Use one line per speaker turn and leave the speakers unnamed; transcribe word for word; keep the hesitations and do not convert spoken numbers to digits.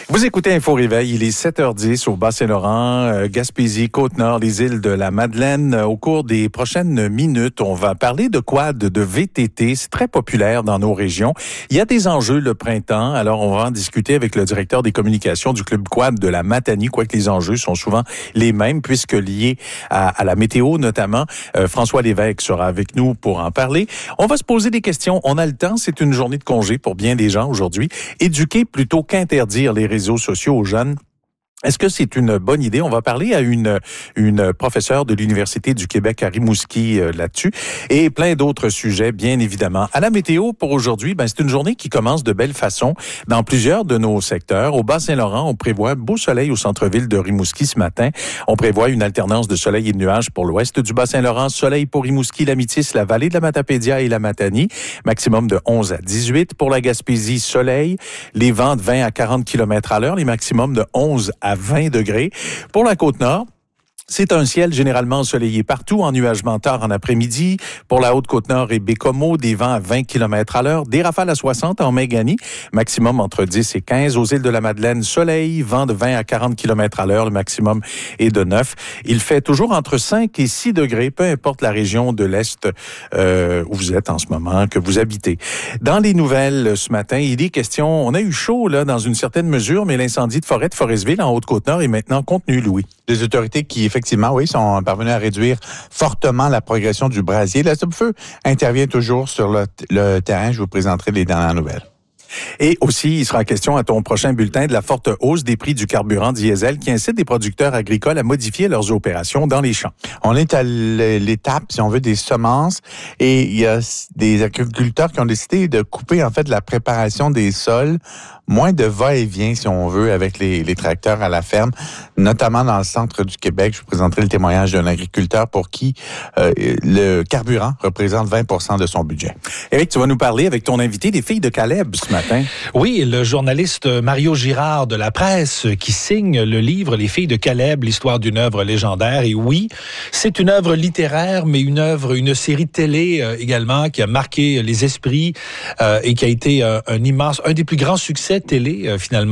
Vous écoutez Info Réveil, il est sept heures dix au Bas-Saint-Laurent, euh, Gaspésie, Côte-Nord, les îles de la Madeleine. Au cours des prochaines minutes, on va parler de quad, de V T T. C'est très populaire dans nos régions. Il y a des enjeux le printemps, alors on va en discuter avec le directeur des communications du Club Quad de la Matanie, quoique les enjeux sont souvent les mêmes, puisque liés à, à la météo notamment. Euh, François Lévesque sera avec nous pour en parler. On va se poser des questions. On a le temps, c'est une journée de congé pour bien des gens aujourd'hui. Éduquer plutôt qu'interdire les réseaux sociaux aux jeunes. Est-ce que c'est une bonne idée? On va parler à une une professeure de l'Université du Québec à Rimouski euh, là-dessus et plein d'autres sujets, bien évidemment. À la météo, pour aujourd'hui, ben, c'est une journée qui commence de belle façon dans plusieurs de nos secteurs. Au Bas-Saint-Laurent, on prévoit beau soleil au centre-ville de Rimouski ce matin. On prévoit une alternance de soleil et de nuages pour l'ouest du Bas-Saint-Laurent. Soleil pour Rimouski, la Métis, la vallée de la Matapédia et la Matanie. Maximum de onze à dix-huit. Pour la Gaspésie, soleil. Les vents de vingt à quarante kilomètres à l'heure. Les maximums de onze à vingt degrés. Pour la Côte-Nord, c'est un ciel généralement ensoleillé partout, ennuagement tard en après-midi. Pour la Haute-Côte-Nord et Bécomo, des vents à vingt kilomètres à l'heure, des rafales à soixante en Méganie, maximum entre dix et quinze. Aux îles de la Madeleine, soleil, vent de vingt à quarante kilomètres à l'heure, le maximum est de neuf. Il fait toujours entre cinq et six degrés, peu importe la région de l'Est euh, où vous êtes en ce moment, que vous habitez. Dans les nouvelles ce matin, il est question, on a eu chaud là dans une certaine mesure, mais l'incendie de forêt de Forestville en Haute-Côte-Nord est maintenant contenu, Louis.
Les autorités qui, effectivement, oui, sont parvenues à réduire fortement la progression du brasier. La Stop-Feu intervient toujours sur le, le terrain. Je vous présenterai les dernières nouvelles.
Et aussi, il sera question à ton prochain bulletin de la forte hausse des prix du carburant diesel qui incite des producteurs agricoles à modifier leurs opérations dans les champs.
On est à l'étape, si on veut, des semences et il y a des agriculteurs qui ont décidé de couper, en fait, la préparation des sols. Moins de va-et-vient, si on veut, avec les, les tracteurs à la ferme, notamment dans le centre du Québec. Je vous présenterai le témoignage d'un agriculteur pour qui euh, le carburant représente vingt pour cent de son budget.
Éric, tu vas nous parler avec ton invité des filles de Caleb ce matin.
Oui, le journaliste Mario Girard de La Presse qui signe le livre Les filles de Caleb, l'histoire d'une œuvre légendaire. Et oui, c'est une œuvre littéraire, mais une œuvre, une série télé euh, également qui a marqué les esprits euh, et qui a été euh, un immense, un des plus grands succès télé, euh, finalement.